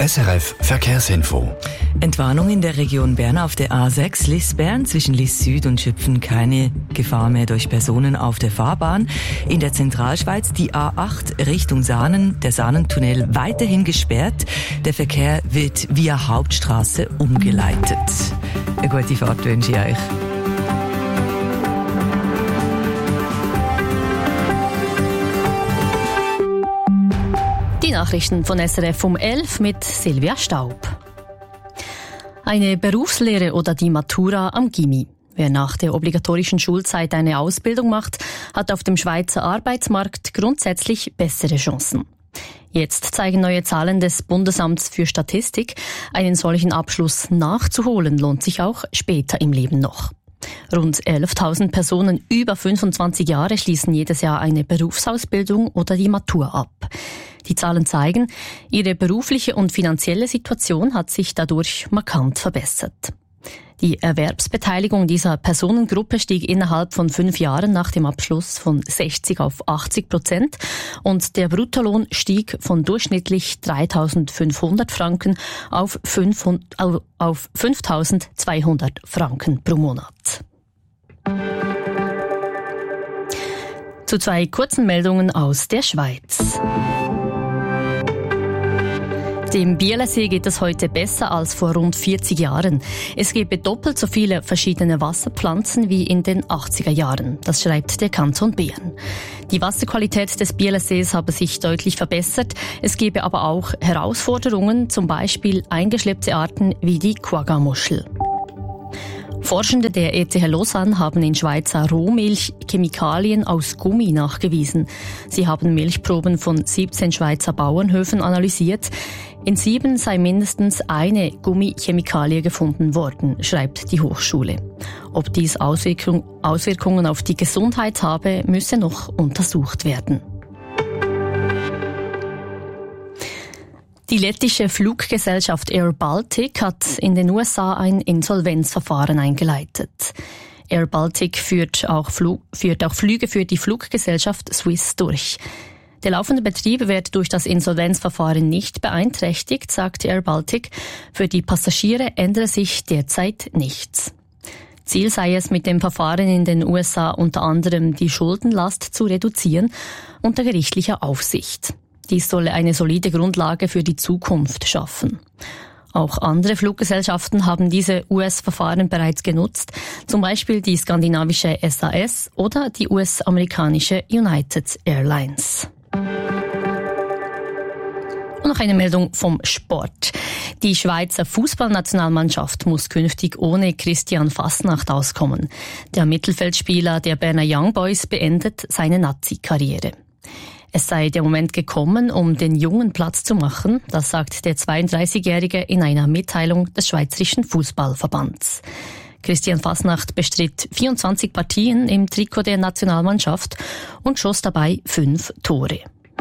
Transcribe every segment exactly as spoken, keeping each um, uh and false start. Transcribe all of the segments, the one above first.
S R F Verkehrsinfo. Entwarnung in der Region Bern auf der A sechs Liss-Bern zwischen Liss Süd und Schüpfen. Keine Gefahr mehr durch Personen auf der Fahrbahn. In der Zentralschweiz die A acht Richtung Saanen. Der Saanentunnel weiterhin gesperrt. Der Verkehr wird via Hauptstraße umgeleitet. Eine gute Fahrt wünsche ich euch. Die Nachrichten von S R F um elf mit Silvia Staub. Eine Berufslehre oder die Matura am Gimmi. Wer nach der obligatorischen Schulzeit eine Ausbildung macht, hat auf dem Schweizer Arbeitsmarkt grundsätzlich bessere Chancen. Jetzt zeigen neue Zahlen des Bundesamts für Statistik, einen solchen Abschluss nachzuholen lohnt sich auch später im Leben noch. Rund elftausend Personen über fünfundzwanzig Jahre schließen jedes Jahr eine Berufsausbildung oder die Matur ab. Die Zahlen zeigen, ihre berufliche und finanzielle Situation hat sich dadurch markant verbessert. Die Erwerbsbeteiligung dieser Personengruppe stieg innerhalb von fünf Jahren nach dem Abschluss von sechzig auf achtzig Prozent und der Bruttolohn stieg von durchschnittlich dreitausendfünfhundert Franken auf fünftausendzweihundert Franken pro Monat. Zu zwei kurzen Meldungen aus der Schweiz. Dem Bielersee geht es heute besser als vor rund vierzig Jahren. Es gebe doppelt so viele verschiedene Wasserpflanzen wie in den achtziger Jahren. Das schreibt der Kanton Bern. Die Wasserqualität des Bielersees habe sich deutlich verbessert. Es gebe aber auch Herausforderungen, zum Beispiel eingeschleppte Arten wie die Quagga-Muschel. Forschende der E T H Lausanne haben in Schweizer Rohmilch Chemikalien aus Gummi nachgewiesen. Sie haben Milchproben von siebzehn Schweizer Bauernhöfen analysiert. In sieben sei mindestens eine Gummichemikalie gefunden worden, schreibt die Hochschule. Ob dies Auswirkung, Auswirkungen auf die Gesundheit habe, müsse noch untersucht werden. Die lettische Fluggesellschaft Air Baltic hat in den U S A ein Insolvenzverfahren eingeleitet. Air Baltic führt auch, Flug, führt auch Flüge für die Fluggesellschaft Swiss durch. Der laufende Betrieb wird durch das Insolvenzverfahren nicht beeinträchtigt, sagt Air Baltic. Für die Passagiere ändere sich derzeit nichts. Ziel sei es mit dem Verfahren in den U S A unter anderem die Schuldenlast zu reduzieren unter gerichtlicher Aufsicht. Dies solle eine solide Grundlage für die Zukunft schaffen. Auch andere Fluggesellschaften haben diese U S-Verfahren bereits genutzt, zum Beispiel die skandinavische S A S oder die U S-amerikanische United Airlines. Und noch eine Meldung vom Sport. Die Schweizer Fußballnationalmannschaft muss künftig ohne Christian Fasnacht auskommen. Der Mittelfeldspieler der Berner Young Boys beendet seine Nazi-Karriere. Es sei der Moment gekommen, um den Jungen Platz zu machen, das sagt der zweiunddreißigjährige in einer Mitteilung des Schweizerischen Fußballverbands. Christian Fasnacht bestritt vierundzwanzig Partien im Trikot der Nationalmannschaft und schoss dabei fünf Tore.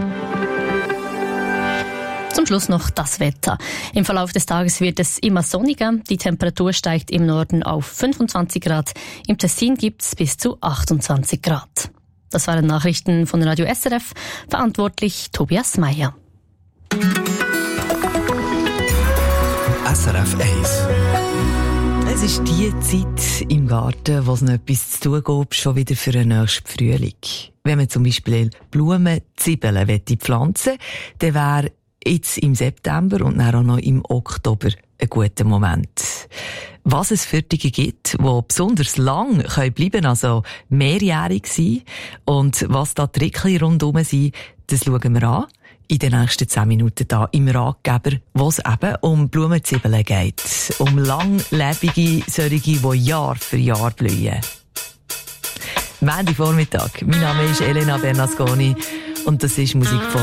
Zum Schluss noch das Wetter. Im Verlauf des Tages wird es immer sonniger. Die Temperatur steigt im Norden auf fünfundzwanzig Grad. Im Tessin gibt es bis zu achtundzwanzig Grad. Das waren Nachrichten von Radio S R F. Verantwortlich Tobias Meyer. S R F eins. Es ist die Zeit im Garten, wo es noch etwas zu tun gibt, schon wieder für den nächsten Frühling. Wenn man zum Beispiel Blumen, Zwiebeln pflanzen will, dann wäre jetzt im September und dann auch noch im Oktober ein guter Moment. Was es für Dinge gibt, die besonders lang bleiben können, also mehrjährig sein, und was da die Trickchen rundherum sind, das schauen wir an in den nächsten zehn Minuten da im Ratgeber, wo es eben um Blumenzwiebeln geht. Um langlebige solche, die Jahr für Jahr blühen. Montagvormittag. Mein Name ist Elena Bernasconi und das ist Musik von